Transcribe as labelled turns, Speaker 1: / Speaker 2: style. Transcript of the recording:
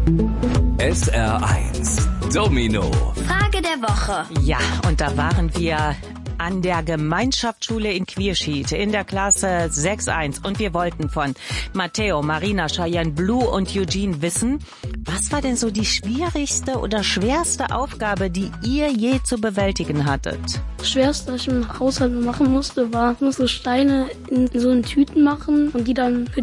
Speaker 1: SR1 Domino.
Speaker 2: Frage der Woche.
Speaker 3: Ja, und da waren wir an der Gemeinschaftsschule in Quierschied in der Klasse 6.1 und wir wollten von Matteo, Marina, Cheyenne, Blue und Eugene wissen, was war denn so die schwierigste oder schwerste Aufgabe, die ihr je zu bewältigen hattet?
Speaker 4: Das Schwerste, was ich im Haushalt machen musste, war, ich musste Steine in so einen Tüten machen und die dann für